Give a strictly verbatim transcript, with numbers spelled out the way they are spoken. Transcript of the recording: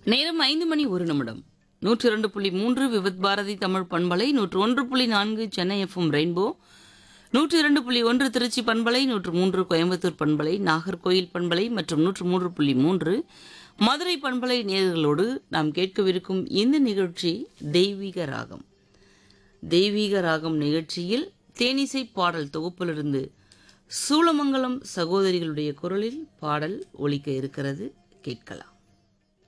நேரம் ஐந்து மணி ஒரு நிமிடம். நூற்றி இரண்டு புள்ளி மூன்று விவித் பாரதி தமிழ் பண்பலை, நூற்று ஒன்று புள்ளி நான்கு சென்னை எஃப்எம் ரெயின்போ, நூற்று இரண்டு புள்ளி ஒன்று திருச்சி பண்பலை, நூற்று மூன்று கோயம்புத்தூர் பண்பலை, நாகர்கோயில் பண்பலை மற்றும் நூற்று மூன்று புள்ளி மூன்று மதுரை பண்பலை நேயர்களோடு நாம் கேட்கவிருக்கும் இந்த நிகழ்ச்சி தெய்வீக ராகம். தெய்வீக ராகம் நிகழ்ச்சியில் தேனிசை பாடல் தொகுப்பிலிருந்து சூளமங்கலம் சகோதரிகளுடைய குரலில் பாடல் ஒலிக்க இருக்கிறது. கேட்கலாம்.